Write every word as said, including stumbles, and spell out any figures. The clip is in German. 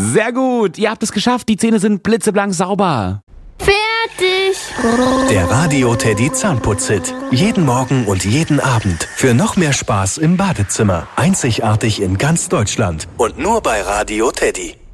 Sehr gut, ihr habt es geschafft. Die Zähne sind blitzeblank sauber. Fertig. Der Radio Teddy Zahnputz-Hit. Jeden Morgen und jeden Abend. Für noch mehr Spaß im Badezimmer. Einzigartig in ganz Deutschland. Und nur bei Radio Teddy.